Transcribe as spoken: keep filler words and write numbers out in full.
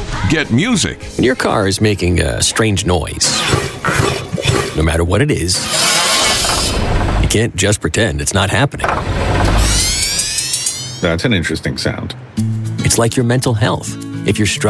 Get music. When your car is making a strange noise, no matter what it is, you can't just pretend it's not happening. That's an interesting sound. It's like your mental health. If you're struggling